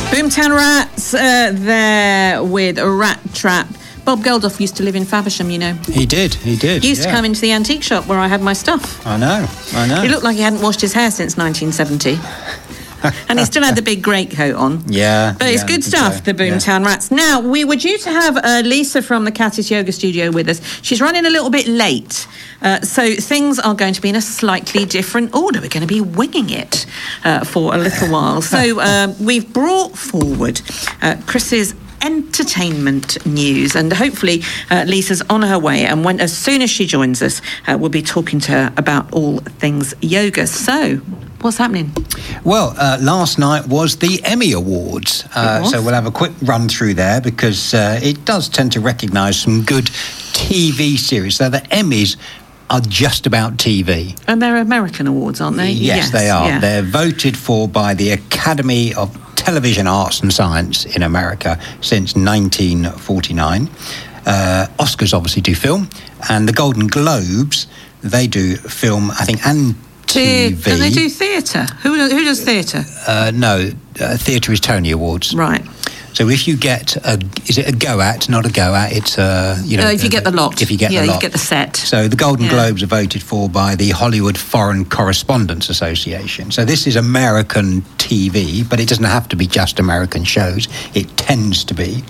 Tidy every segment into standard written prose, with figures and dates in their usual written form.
Boomtown Rats there with a Rat Trap. Bob Geldof used to live in Faversham, you know. He did. He used to come into the antique shop where I had my stuff. I know. He looked like he hadn't washed his hair since 1970. And he still had the big greatcoat on. Yeah. But it's good stuff, the Boomtown Rats. Now, we were due to have Lisa from the Catis Yoga Studio with us. She's running a little bit late. So things are going to be in a slightly different order. We're going to be winging it for a little while. So we've brought forward Chris's entertainment news, and hopefully Lisa's on her way, and as soon as she joins us, we'll be talking to her about all things yoga. So what's happening? Well, last night was the Emmy Awards, so we'll have a quick run through there, because it does tend to recognise some good TV series. So the Emmys are just about TV. And they're American awards, aren't they? Yes, they are. Yeah. They're voted for by the Academy of Television Arts and Science in America since 1949. Oscars obviously do film, and the Golden Globes, they do film, I think, and TV. Don't they do theatre? Who does theatre? No, theatre is Tony Awards. Right. So if you get is it a go-at, not a go-at, it's if you get the lot. If you get the lot. you get the set. So the Golden Globes are voted for by the Hollywood Foreign Correspondents Association. So this is American TV, but it doesn't have to be just American shows. It tends to be.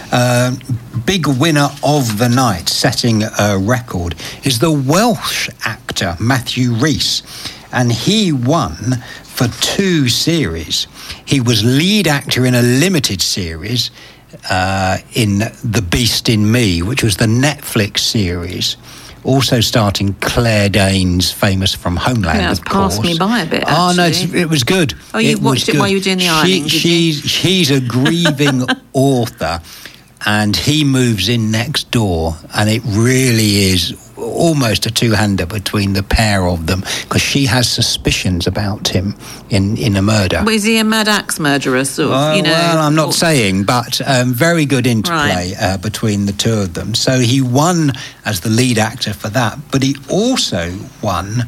Big winner of the night, setting a record, is the Welsh actor Matthew Rhys. And he won for 2 series. He was lead actor in a limited series in The Beast in Me, which was the Netflix series, also starting Claire Danes, famous from Homeland, of course. Passed me by a bit, Oh, no, actually. it was good. Oh, you watched it while you were doing the ironing, She's a grieving author, and he moves in next door, and it really is almost a two-hander between the pair of them, because she has suspicions about him in a murder. Well, is he a mad axe murderer, sort of, Well, I'm not saying, but very good interplay between the two of them. So he won as the lead actor for that, but he also won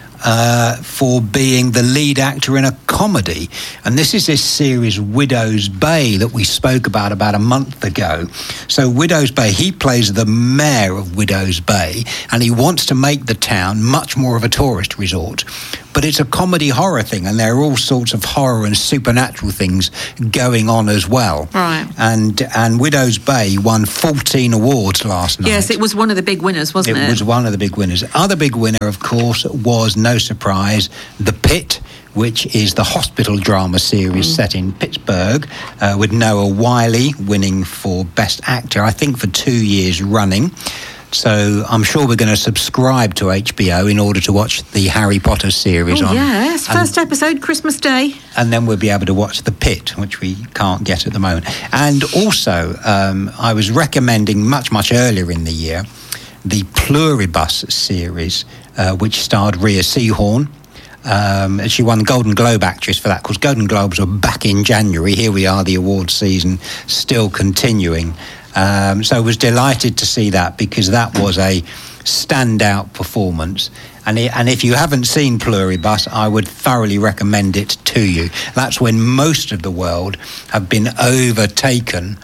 for being the lead actor in a comedy. And this is this series Widow's Bay that we spoke about a month ago. So Widow's Bay, he plays the mayor of Widow's Bay, and he wants to make the town much more of a tourist resort. But it's a comedy horror thing, and there are all sorts of horror and supernatural things going on as well. Right. And Widow's Bay won 14 awards last night. Yes, it was one of the big winners, wasn't it? It was one of the big winners. Other big winner, of course, was, no surprise, The Pit, which is the hospital drama series set in Pittsburgh, with Noah Wyle winning for Best Actor, I think for 2 years running. So I'm sure we're going to subscribe to HBO in order to watch the Harry Potter series on. Yes, first episode, Christmas Day. And then we'll be able to watch The Pit, which we can't get at the moment. And also, I was recommending much earlier in the year, the Pluribus series, which starred Rhea Seehorn. She won Golden Globe actress for that. Of course, Golden Globes were back in January. Here we are, the awards season still continuing. So I was delighted to see that, because that was a standout performance. And if you haven't seen Pluribus, I would thoroughly recommend it to you. That's when most of the world have been overtaken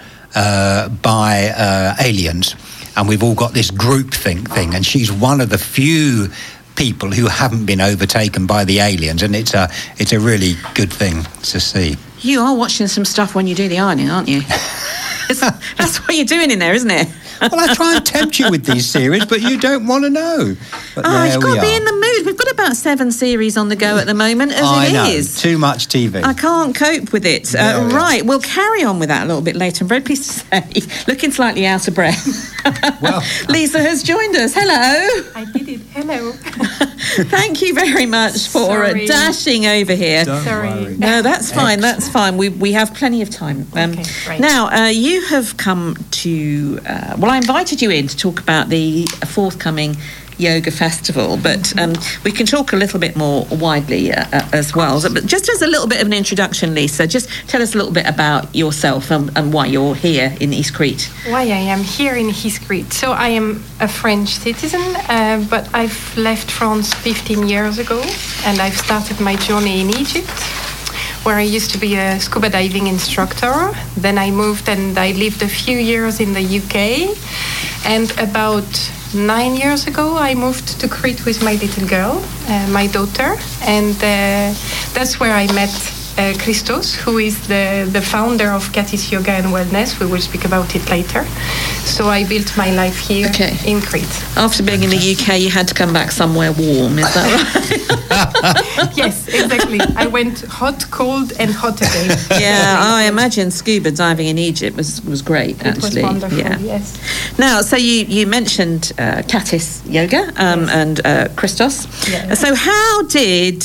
by aliens. And we've all got this groupthink thing. And she's one of the few people who haven't been overtaken by the aliens. And it's a really good thing to see. You are watching some stuff when you do the ironing, aren't you? That's what you're doing in there, isn't it? Well, I try and tempt you with these series, but you don't want to know. But you've got to be in the mood. We've got about 7 series on the go at the moment, as I it know. is. Too much TV. I can't cope with it. Right, we'll carry on with that a little bit later. I'm very pleased to say, looking slightly out of breath, well, Lisa has joined us. Hello. I did it. Hello. Thank you very much for dashing over here. Don't worry. No, that's fine. That's fine. We have plenty of time. Okay, great. Now, you have come to... I invited you in to talk about the forthcoming yoga festival, but we can talk a little bit more widely as well. But just as a little bit of an introduction, Lisa, just tell us a little bit about yourself and why you're here in East Crete. Why I am here in East Crete. So I am a French citizen, but I've left France 15 years ago, and I've started my journey in Egypt, where I used to be a scuba diving instructor. Then I moved and I lived a few years in the UK. And about 9 years ago, I moved to Crete with my little girl, my daughter. And that's where I met Christos, who is the founder of Katis Yoga and Wellness. We will speak about it later. So I built my life here in Crete. After being in the UK, you had to come back somewhere warm, is that right? Yes, exactly. I went hot, cold, and hot again. Yeah, I imagine scuba diving in Egypt was great, actually. It was wonderful, yes. Now, so you mentioned Katis Yoga and Christos. Yes. So how did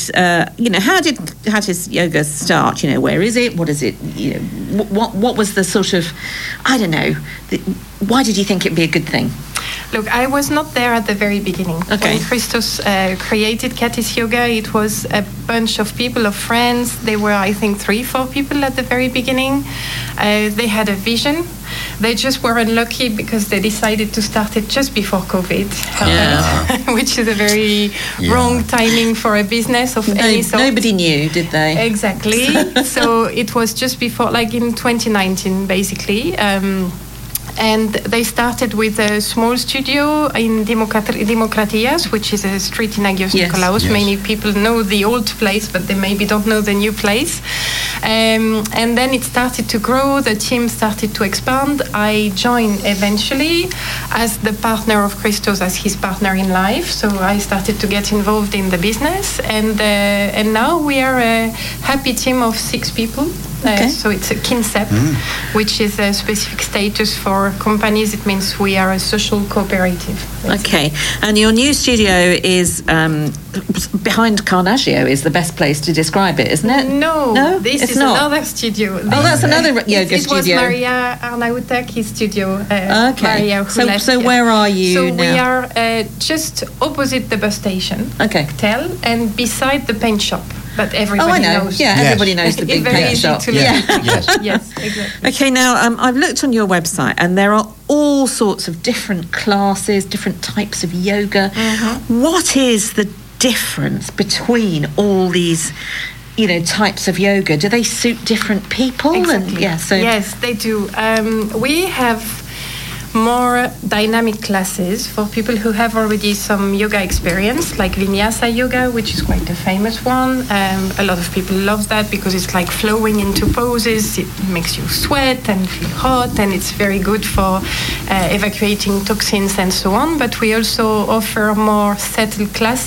Katis Yoga start? You know, where is it? What is it? You know, what was the sort of, I don't know, why did you think it'd be a good thing? Look, I was not there at the very beginning. Okay. When Christos created Katis Yoga, it was a bunch of people, of friends. They were, I think, 3-4 people at the very beginning. They had a vision. They just were unlucky because they decided to start it just before COVID happened, which is a very wrong timing for a business of any sort. Nobody knew, did they? Exactly. So it was just before, like in 2019, basically. And they started with a small studio in Dimokratias, which is a street in Agios Nikolaos. Yes. Many people know the old place, but they maybe don't know the new place. And then it started to grow. The team started to expand. I joined eventually as the partner of Christos, as his partner in life. So I started to get involved in the business. And now we are a happy team of 6 people. So it's a KINCEP, which is a specific status for companies. It means we are a social cooperative. Okay, and your new studio is behind Carnagio is the best place to describe it, isn't it? No, this is another studio. That's another yoga studio. It was Maria Arnautaki's studio. Okay, Maria, so where are you now? So we are just opposite the bus station, and beside the paint shop. But everybody knows. Yeah, everybody knows the big paint shop. Yes, exactly. Okay, now I've looked on your website and there are all sorts of different classes, different types of yoga. What is the difference between all these, types of yoga? Do they suit different people? Exactly. Yes, they do. We have more dynamic classes for people who have already some yoga experience, like Vinyasa yoga, which is quite a famous one. A lot of people love that because it's like flowing into poses. It makes you sweat and feel hot, and it's very good for evacuating toxins and so on. But we also offer more settled classes